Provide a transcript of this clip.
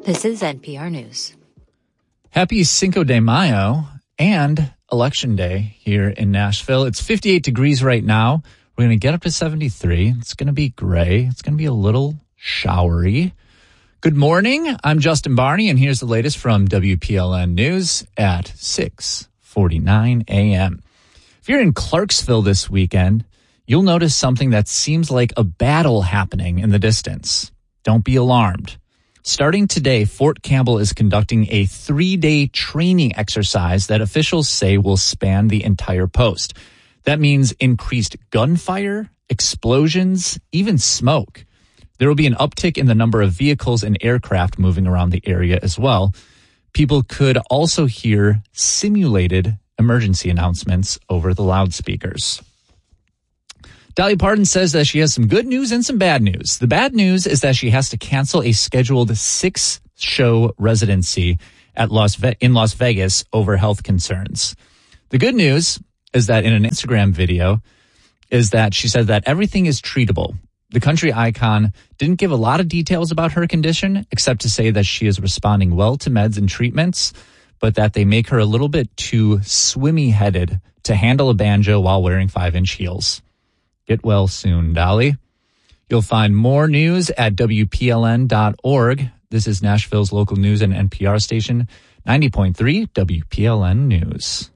This is NPR News. Happy Cinco de Mayo and Election Day here in Nashville. It's 58 degrees right now. We're going to get up to 73. It's going to be gray. It's going to be a little showery. Good morning. I'm Justin Barney, and here's the latest from WPLN News at 6:49 a.m. If you're in Clarksville this weekend, you'll notice something that seems like a battle happening in the distance. Don't be alarmed. Starting today, Fort Campbell is conducting a 3-day training exercise that officials say will span the entire post. That means increased gunfire, explosions, even smoke. There will be an uptick in the number of vehicles and aircraft moving around the area as well. People could also hear simulated emergency announcements over the loudspeakers. Dolly Parton says that she has some good news and some bad news. The bad news is that she has to cancel a scheduled 6-show residency in Las Vegas over health concerns. The good news is that in an Instagram video is that she said that everything is treatable. The country icon didn't give a lot of details about her condition, except to say that she is responding well to meds and treatments, but that they make her a little bit too swimmy-headed to handle a banjo while wearing 5-inch heels. Get well soon, Dolly. You'll find more news at WPLN.org. This is Nashville's local news and NPR station, 90.3 WPLN News.